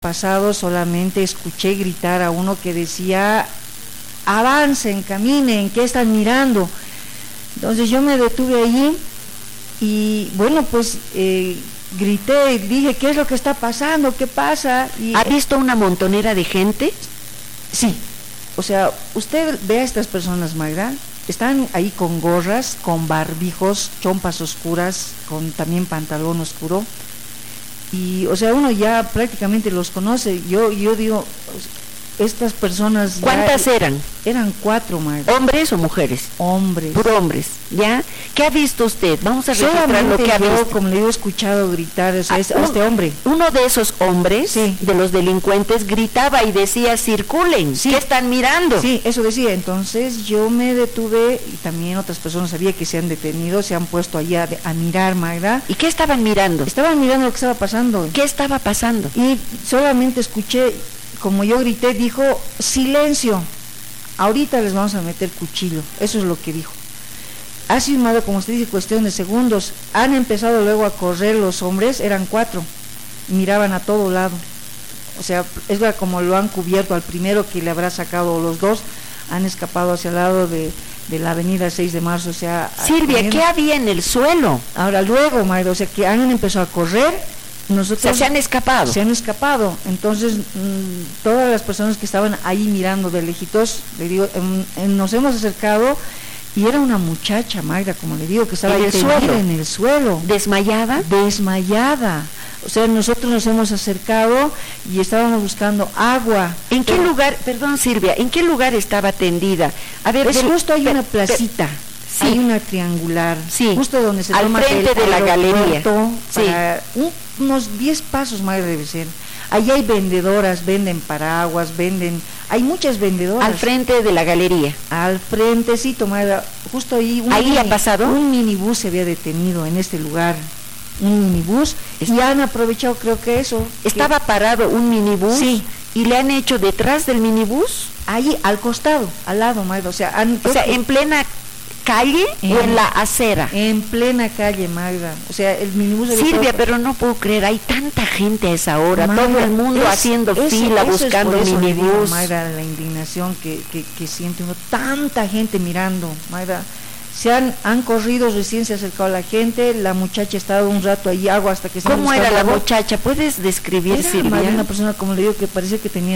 pasado solamente escuché gritar a uno que decía, avancen, caminen, ¿qué están mirando? Entonces yo me detuve allí y bueno, pues grité, dije, ¿qué es lo que está pasando? ¿Qué pasa? Y, ¿ha visto una montonera de gente? Sí, o sea, usted ve a estas personas, Mayra, están ahí con gorras, con barbijos, chompas oscuras, con también pantalón oscuro. Y, o sea, uno ya prácticamente los conoce. Yo digo, estas personas... ¿Cuántas eran? Eran 4, Mayra. ¿Hombres o mujeres? Hombres. Puro hombres, ¿ya? ¿Qué ha visto usted? Vamos a registrar solamente lo que ha visto. Como le he escuchado gritar, o sea, a este hombre. Uno de esos hombres, sí, de los delincuentes, gritaba y decía, circulen, sí, ¿qué están mirando? Sí, eso decía. Entonces yo me detuve y también otras personas sabía que se han detenido, se han puesto allá a mirar, Magda. ¿Y qué estaban mirando? Estaban mirando lo que estaba pasando. ¿Qué estaba pasando? Y solamente escuché, como yo grité, dijo, silencio, ahorita les vamos a meter cuchillo. Eso es lo que dijo. Ha sido, como usted dice, cuestión de segundos. Han empezado luego a correr los hombres, eran 4, miraban a todo lado. O sea, es verdad, como lo han cubierto al primero que le habrá sacado, los 2 han escapado hacia el lado de la avenida 6 de marzo. O sea, Silvia, ¿qué había en el suelo? Ahora luego, Mayra, o sea, que han empezado a correr. Nosotros, o sea, se han escapado. Se han escapado. Entonces, todas las personas que estaban ahí mirando de lejitos, le digo, nos hemos acercado y era una muchacha, Mayra, como le digo, que estaba en el suelo. ¿Desmayada? Desmayada. O sea, nosotros nos hemos acercado y estábamos buscando agua. ¿En qué lugar, perdón Silvia, en qué lugar estaba tendida? A ver, justo hay una placita. Sí. Hay una triangular, sí, justo donde se al toma frente de la galería, sí, unos 10 pasos más debe ser. Allí hay vendedoras, venden paraguas, hay muchas vendedoras. Al frente de la galería. Al frente, sí, Tomada, justo ahí. ¿Ahí ha pasado? Un minibús se había detenido en este lugar, un minibús, y han aprovechado, creo que eso. ¿Estaba parado un minibús? Sí. ¿Y le han hecho detrás del minibús? Ahí, al costado, al lado, Magda, o sea, en plena calle o en la acera. En plena calle, Magda. O sea, el minibús... Silvia, pero no puedo creer, hay tanta gente a esa hora, Magda, todo el mundo haciendo fila, buscando minibús. Magda, la indignación que siente uno, tanta gente mirando, Magda. Han corrido, recién se ha acercado la gente, la muchacha ha estado un rato ahí, agua hasta que se... ¿Cómo era la muchacha? ¿Puedes describir, Silvia? Era una persona, como le digo, que parece que tenía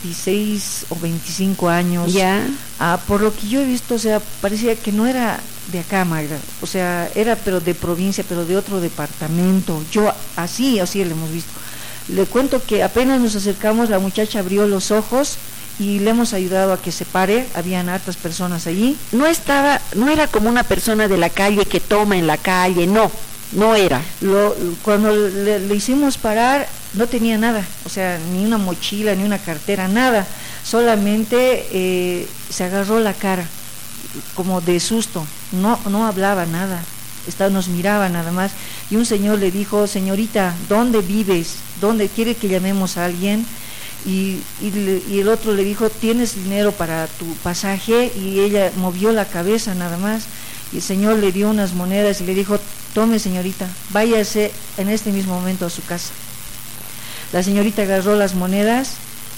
26 o 25 años. Ya. Por lo que yo he visto, o sea, parecía que no era de acá, Magda. O sea, era pero de provincia, pero de otro departamento. Así le hemos visto. Le cuento que apenas nos acercamos, la muchacha abrió los ojos y le hemos ayudado a que se pare. Habían hartas personas allí. No era como una persona de la calle que toma en la calle, no era. Cuando le hicimos parar, no tenía nada, o sea, ni una mochila, ni una cartera, nada, solamente se agarró la cara, como de susto, no hablaba nada, nos miraba nada más, y un señor le dijo, señorita, ¿dónde vives? ¿Dónde quiere que llamemos a alguien? Y el otro le dijo, ¿tienes dinero para tu pasaje? Y ella movió la cabeza nada más, y el señor le dio unas monedas y le dijo, tome señorita, váyase en este mismo momento a su casa. La señorita agarró las monedas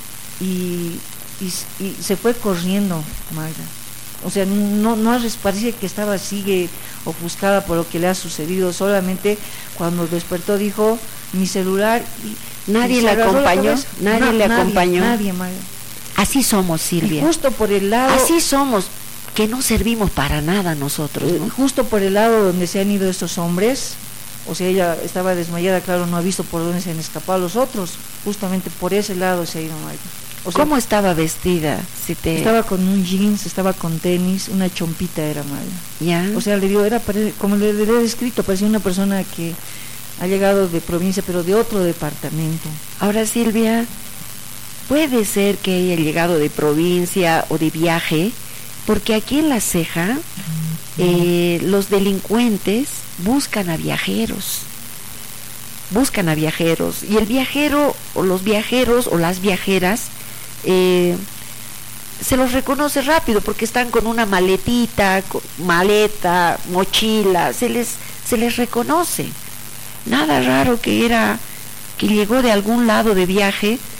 y se fue corriendo, Magda. O sea, parece que sigue ofuscada por lo que le ha sucedido, solamente cuando despertó dijo, mi celular... ¿Nadie le acompañó? Nadie, Magda. Así somos, Silvia. Y justo por el lado... Así somos, que no servimos para nada nosotros, ¿no? Justo por el lado donde se han ido estos hombres, o sea, ella estaba desmayada, claro, no ha visto por dónde se han escapado los otros, justamente por ese lado se ha ido Magda. O sea, ¿cómo estaba vestida? Estaba con un jeans, estaba con tenis, una chompita era, Magda. ¿Ya? O sea, le digo, como le he descrito, parecía una persona que ha llegado de provincia, pero de otro departamento. Ahora, Silvia, puede ser que haya llegado de provincia o de viaje, porque aquí en La Ceja, los delincuentes buscan a viajeros, y el viajero, o los viajeros, o las viajeras, se los reconoce rápido, porque están con una maleta, mochila, se les reconoce. Nada raro que que llegó de algún lado de viaje